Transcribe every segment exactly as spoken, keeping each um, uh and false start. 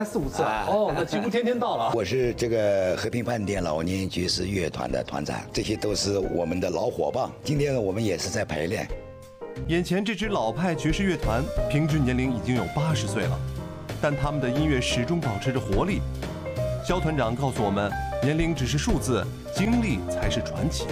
四五次啊！哦，那几乎天天到了。 我是这个和平饭店老年爵士乐团的团长，这些都是我们的老伙伴。今天呢，我们也是在排练。 眼前这支老派爵士乐团，平均年龄已经有八十岁了，但他们的音乐始终保持着活力。肖团长告诉我们，年龄只是数字，经历才是传奇。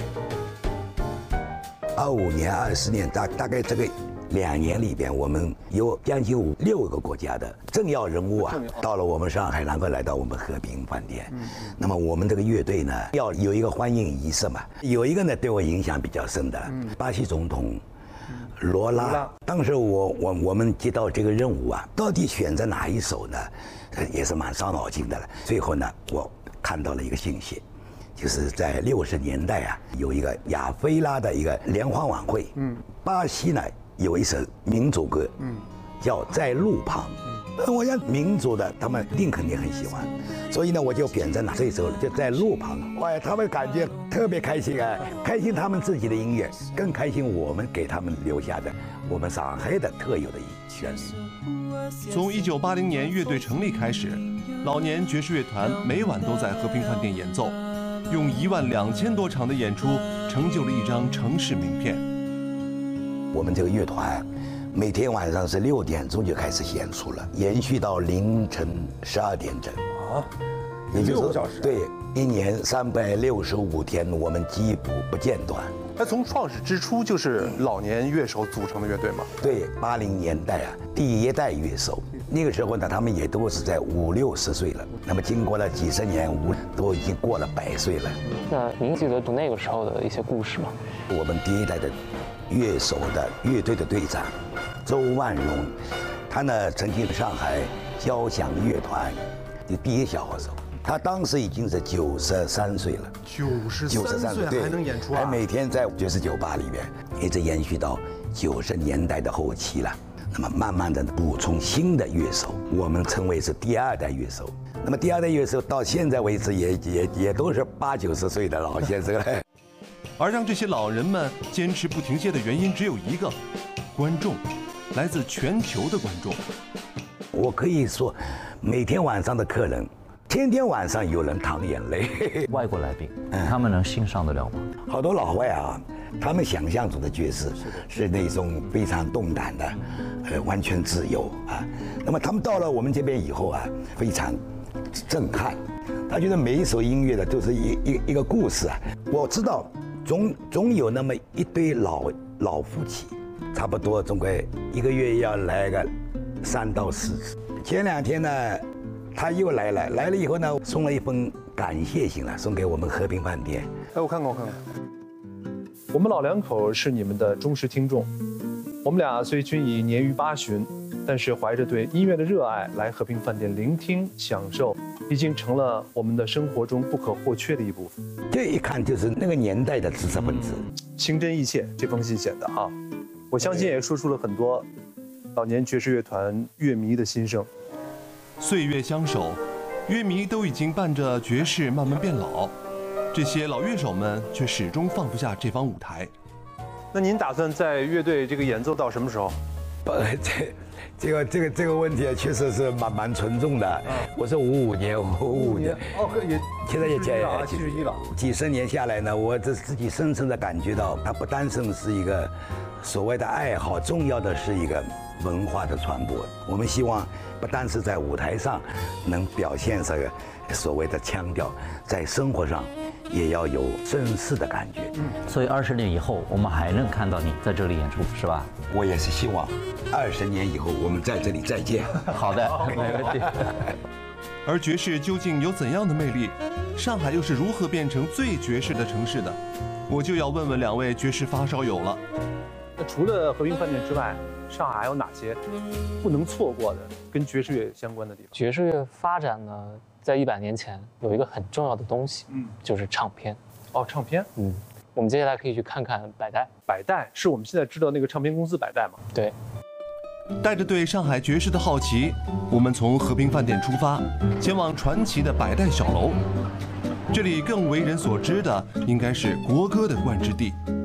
二五年、二十年，大大概这个。两年里边，我们有将近五六个国家的政要人物啊，到了我们上海，然后来到我们和平饭店。嗯、那么我们这个乐队呢，要有一个欢迎仪式嘛。有一个呢，对我影响比较深的，嗯、巴西总统罗拉。嗯、当时我我我们接到这个任务啊，到底选择哪一首呢？也是蛮伤脑筋的了。最后呢，我看到了一个信息。就是在六十年代啊，有一个亚非拉的一个联欢晚会。嗯，巴西呢有一首民族歌，嗯，叫《在路旁》。嗯，我想民族的他们一定肯定很喜欢，所以呢我就选择了这首就在路旁。哇，他们感觉特别开心啊，开心他们自己的音乐，更开心我们给他们留下的我们上海的特有的旋律。 从一九八零年乐队成立开始，老年爵士乐团每晚都在和平饭店演奏。用一万两千多场的演出，成就了一张城市名片。 我们这个乐团，每天晚上是六点钟就开始演出了，延续到凌晨十二点整。啊， 也就是六个小时。 对，一年三百六十五天，我们几乎不间断。 那从创始之初就是老年乐手组成的乐队吗？ 对，八零年代啊，第一代乐手。那个时候呢，他们也都是在五六十岁了。那么经过了几十年，五都已经过了百岁了。 那您记得那个时候的一些故事吗？ 我们第一代的乐手的乐队的队长周万荣，他呢曾经上海交响乐团的第一小号手，他当时已经是九十三岁了。 九十三岁还能演出啊？ 还每天在爵士酒吧里面，一直延续到九十年代的后期了。那么慢慢的补充新的乐手，我们称为是第二代乐手。那么第二代乐手到现在为止也也也都是八九十岁的老先生了。 而让这些老人们坚持不停歇的原因只有一个：观众，来自全球的观众。 我可以说，每天晚上的客人，天天晚上有人淌眼泪。 外国来宾，他们能欣赏得了吗？ 好多老外啊。他们想象中的爵士是那种非常动感的，呃，完全自由啊。那么他们到了我们这边以后啊，非常震撼。他觉得每一首音乐的都是一一一个故事啊。我知道，总总有那么一对老老夫妻，差不多总归一个月要来个三到四次。前两天呢，他又来了，来了以后呢，送了一封感谢信了，送给我们和平饭店。 哎，我看看，我看看。我们老两口是你们的忠实听众，我们俩虽均已年逾八旬，但是怀着对音乐的热爱来和平饭店聆听享受，已经成了我们的生活中不可或缺的一部分。 这一看就是那个年代的知识分子， 情真意切。这封信写的啊，我相信也说出了很多老年爵士乐团乐迷的心声。 岁月相守，乐迷都已经伴着爵士慢慢变老。这些老乐手们却始终放不下这方舞台。 那您打算在乐队这个演奏到什么时候？ 呃，这这个这个这个问题确实是蛮蛮沉重的。嗯、我是五五年，五五年， 哦，也现在也七七十一了。 几十年下来呢，我这自己深深的感觉到，它不单纯是一个所谓的爱好，重要的是一个文化的传播。我们希望不单是在舞台上能表现这个所谓的腔调，在生活上也要有正式的感觉。 嗯，所以二十年以后，我们还能看到你在这里演出，是吧？ 我也是希望二十年以后我们在这里再见。 好的，没问题。 而爵士究竟有怎样的魅力？上海又是如何变成最爵士的城市的？我就要问问两位爵士发烧友了。 那除了和平饭店之外，上海还有哪些不能错过的跟爵士乐相关的地方？ 爵士乐发展呢，在一百年前有一个很重要的东西，嗯，就是唱片。 哦，唱片， 嗯，我们接下来可以去看看百代。 百代是我们现在知道那个唱片公司百代吗？ 对。 带着对上海爵士的好奇，我们从和平饭店出发，前往传奇的百代小楼。这里更为人所知的应该是国歌的冠之地。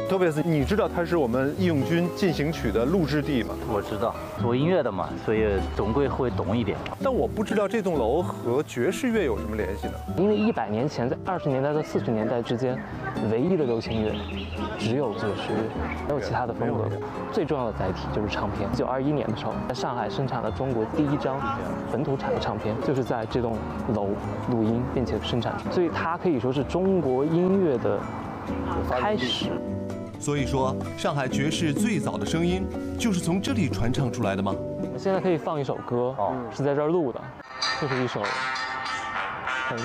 特别是你知道它是我们义勇军进行曲的录制地吗？ 我知道，做音乐的嘛，所以总归会懂一点。 但我不知道这栋楼和爵士乐有什么联系呢？ 因为一百年前，在二十年代到四十年代之间，唯一的流行乐只有爵士乐，没有其他的风格。最重要的载体就是唱片。一九二一年的时候，在上海生产了中国第一张本土产的唱片，就是在这栋楼录音并且生产，所以它可以说是中国音乐的开始。 所以说，上海爵士最早的声音就是从这里传唱出来的吗？ 我们现在可以放一首歌，哦，是在这儿录的，就是一首很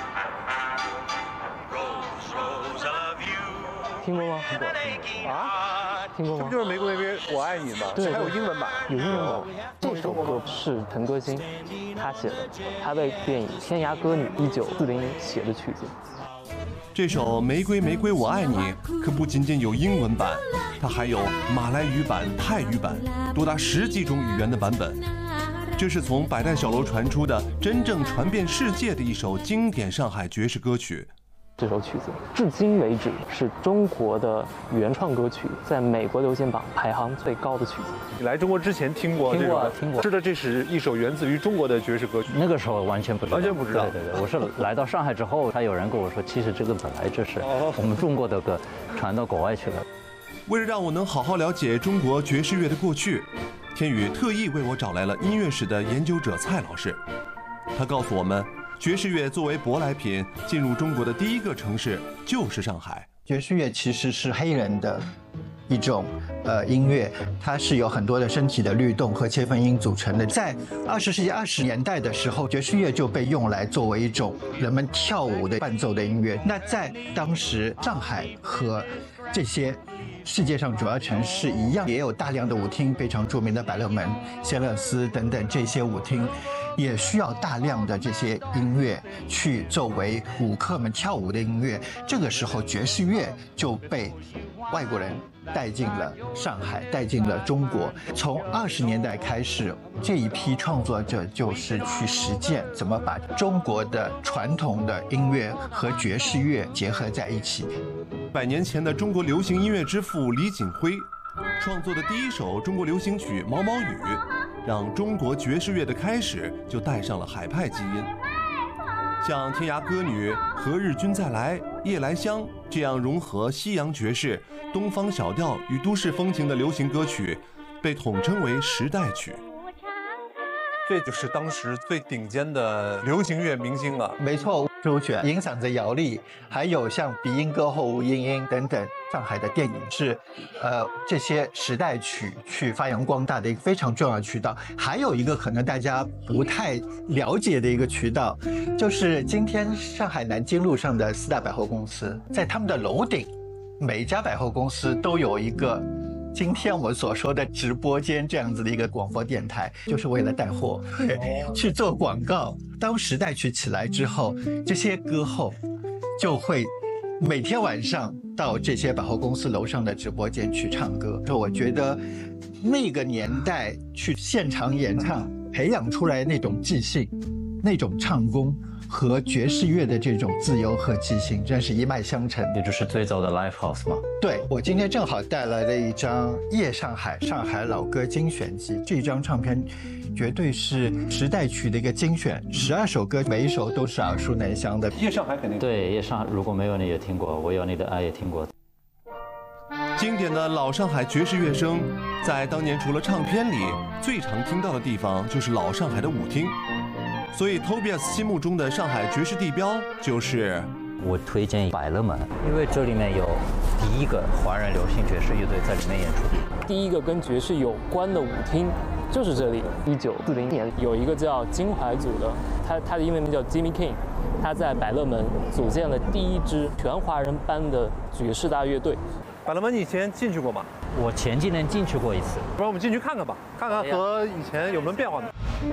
听过吗？ 啊， 听过吗？ 这不就是玫瑰玫瑰我爱你吗？ 对， 还有英文版。 有英文版。这首歌是陈歌辛他写的，他为电影《天涯歌女》一九四零年写的曲子。 这首《玫瑰玫瑰我爱你》可不仅仅有英文版，它还有马来语版、泰语版，多达十几种语言的版本。这是从百代小楼传出的真正传遍世界的一首经典上海爵士歌曲。 这首曲子至今为止是中国的原创歌曲在美国流行榜排行最高的曲子。 你来中国之前听过这首？ 听过，听过。 知道这是一首源自于中国的爵士歌曲？ 那个时候完全不知道， 完全不知道。 对对对，我是来到上海之后，他有人跟我说，其实这个本来就是我们中国的歌传到国外去了。 为了让我能好好了解中国爵士乐的过去，天宇特意为我找来了音乐史的研究者蔡老师。他告诉我们，爵士乐作为舶来品进入中国的第一个城市就是上海。 爵士乐其实是黑人的一种呃音乐，它是有很多的身体的律动和切分音组成的。在二十世纪二十年代的时候，爵士乐就被用来作为一种人们跳舞的伴奏的音乐。那在当时，上海和这些世界上主要城市一样，也有大量的舞厅，非常著名的百乐门、仙乐丝等等这些舞厅。也需要大量的这些音乐去作为舞客们跳舞的音乐。这个时候，爵士乐就被外国人带进了上海，带进了中国。从二十年代开始，这一批创作者就是去实践怎么把中国的传统的音乐和爵士乐结合在一起。 百年前的中国流行音乐之父李锦辉创作的第一首中国流行曲《毛毛雨》，让中国爵士乐的开始就带上了海派基因。像《天涯歌女》《何日君再来》《夜来香》这样融合西洋爵士、东方小调与都市风情的流行歌曲，被统称为时代曲。 这就是当时最顶尖的流行乐明星了。 没错，周璇影响着姚丽，还有像鼻音歌后吴莺莺等等。上海的电影是，呃，这些时代曲去发扬光大的一个非常重要的渠道。还有一个可能大家不太了解的一个渠道，就是今天上海南京路上的四大百货公司，在他们的楼顶，每一家百货公司都有一个今天我们所说的直播间这样子的一个广播电台，就是为了带货，去做广告。当时代曲起来之后，这些歌后就会每天晚上到这些百货公司楼上的直播间去唱歌。我觉得那个年代去现场演唱，培养出来那种即兴、那种唱功和爵士乐的这种自由和即兴，真是一脉相承。 也就是最早的 Live House 嘛。 对，我今天正好带来了一张《夜上海上海老歌精选集》，这张唱片绝对是时代曲的一个精选，十二首歌，每一首都是耳熟能详的。 夜上海肯定对，夜上海如果没有你也听过，我有你的爱也听过。 经典的老上海爵士乐声，在当年除了唱片里，最常听到的地方就是老上海的舞厅。所以 Tobias 心目中的上海爵士地标就是我推荐百乐门，因为这里面有第一个华人流行爵士乐队在里面演出， 第一个跟爵士有关的舞厅就是这里。一九四零年有一个叫金怀组的，他他的英文名叫 Jimmy King， 他在百乐门组建了第一支全华人班的爵士大乐队。 百乐门你以前进去过吗？ 我前几年进去过一次。 不然我们进去看看吧，看看和以前有没有变化呢？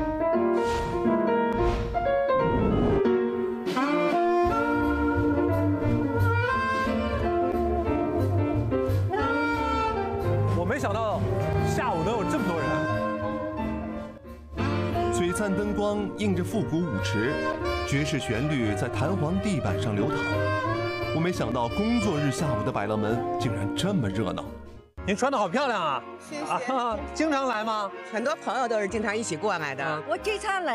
没想到下午能有这么多人。 璀璨灯光映着复古舞池，爵士旋律在弹簧地板上流淌。 我没想到工作日下午的百乐门竟然这么热闹。 您穿的好漂亮啊！ 谢谢。 啊，经常来吗？ 很多朋友都是经常一起过来的。 我经常来。